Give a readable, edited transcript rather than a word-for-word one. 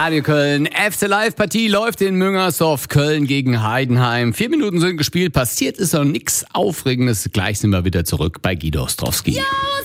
Radio Köln. FC Live-Partie läuft in Müngersdorf. Köln gegen Heidenheim. 4 Minuten sind gespielt. Passiert ist noch nichts Aufregendes. Gleich sind wir wieder zurück bei Guido Ostrowski.